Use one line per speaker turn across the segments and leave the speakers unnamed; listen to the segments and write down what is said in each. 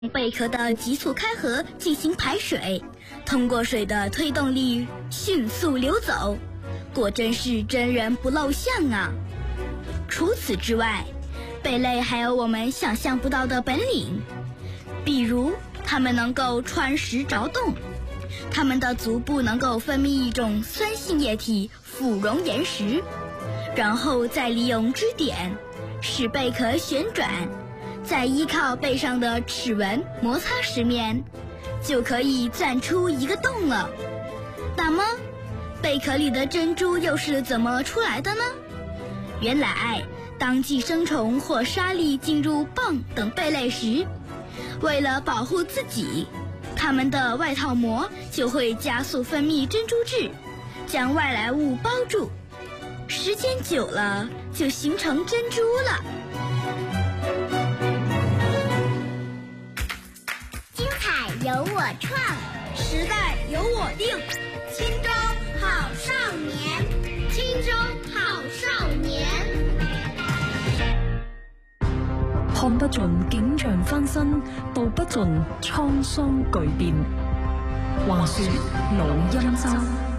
贝壳的急速开合进行排水，通过水的推动力迅速流走，果真是真人不露相啊！除此之外，贝类还有我们想象不到的本领，比如它们能够穿石着洞，它们的足部能够分泌一种酸性液体腐溶岩石，然后再利用支点使贝壳旋转，再依靠背上的齿纹摩擦石面，就可以钻出一个洞了。那么，贝壳里的珍珠又是怎么出来的呢？原来，当寄生虫或沙粒进入蚌等贝类时，为了保护自己，它们的外套膜就会加速分泌珍珠质，将外来物包住。时间久了，就形成珍珠了。
精彩由我创，
时代由我定。
轻舟好少年，轻舟好少年。
看不盡景象翻身，道不盡滄桑巨變。話說老欽州，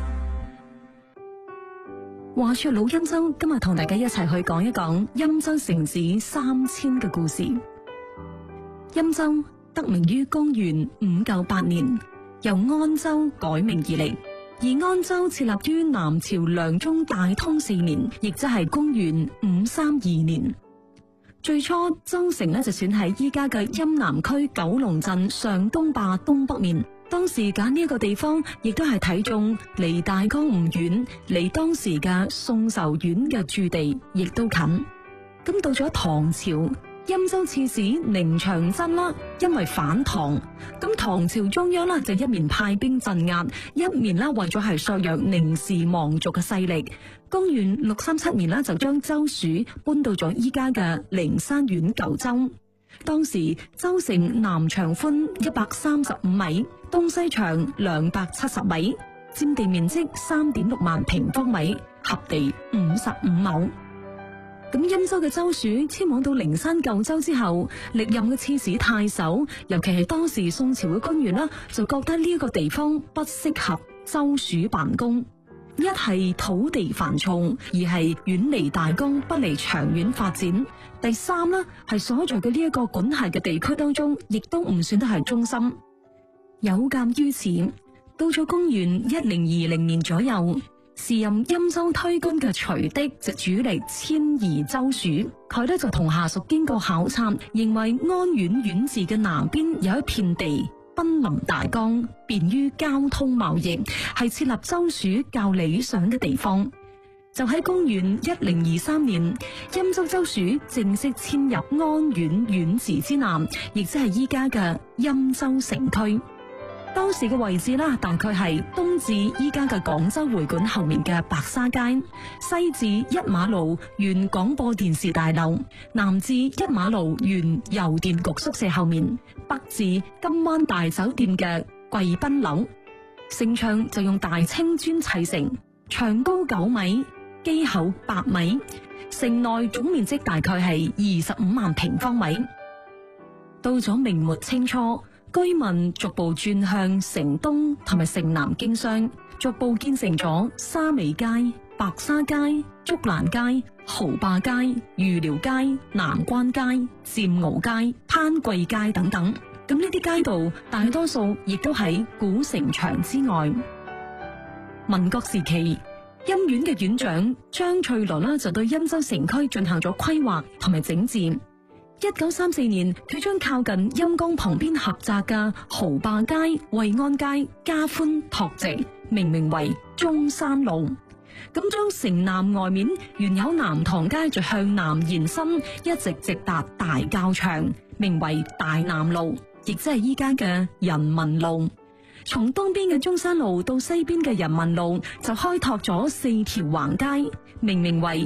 今日同大家一齊去講一講欽州城址3000嘅故事。欽州得名於公元598年，由安州改名而嚟。而安州設立於南朝梁宗大通4年，亦即係公元532年。最初州城就選喺依家嘅欽南區九龍鎮上東壩東北面。當時揀呢一個地方，亦都係睇中離大江唔遠，離當時嘅宋仇縣嘅駐地亦都近。咁到咗唐朝，欽州刺史寧長真啦，因為反唐，咁唐朝中央就一面派兵鎮壓，一面為咗係削弱寧氏望族嘅勢力。公元637年就將州署搬到咗依家嘅靈山縣舊州。當時州城南長寬135米，東西長270米，佔地面積3.6萬平方米，合地55畝。咁欽州嘅州署遷往到靈山舊州之後，歷任嘅刺史太守，尤其係當時宋朝嘅官員就覺得呢一個地方不適合州署辦公。一係土地繁重，二係遠離大江，不利長遠發展。第三係所在嘅呢一個管轄嘅地區當中，亦都唔算得係中心。有鑑於此，到咗公元1020年左右，時任欽州推官嘅徐的就主力遷移州署，佢就同下屬經過考察，認為安縣縣治嘅南邊有一片地，瀕臨大江，便於交通貿易，係設立州署較理想嘅地方。就喺公元1023年，欽州州署正式遷入安縣縣治之南，亦即係依家嘅欽州城區。當時嘅位置大概係東至依家嘅廣州會館後面嘅白沙街，西至1馬路原廣播電視大樓，南至1馬路原郵電局宿舍後面，北至金灣大酒店嘅貴賓樓。城牆就用大青磚砌成，長高9米，基厚8米，城內總面積大概係25萬平方米。到咗明末清初，居民逐步轉向城東同埋城南經商，逐步建成咗沙尾街、白沙街、竹蘭街、蠔壩街、御寮街、南關街、佔鰲街、攀貴街等等。咁呢啲街道大多數亦都喺古城牆之外。民國時期，欽縣嘅縣長張翠羅就對欽州城區進行咗規劃同埋整治。1934年，佢將靠近欽江旁邊狹窄嘅蠔壩街、惠安街加寬拓直，命名為中山路。咁將城南外面原有南塘街就向南延伸，一直直達大教場，名為大南路，亦即係依家嘅人民路。從東邊嘅中山路到西邊嘅人民路，就開拓咗4條橫街，命名為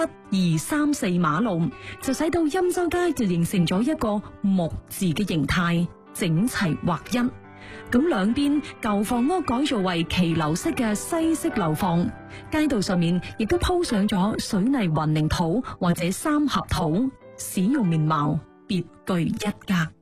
1、2、3、4馬路，就使到欽州街就形成咗一個木字嘅形態，整齊劃一。咁兩邊舊房屋改造為騎樓式嘅西式樓房，街道上面亦都鋪上咗水泥混凝土或者三合土，使用面貌別具一格。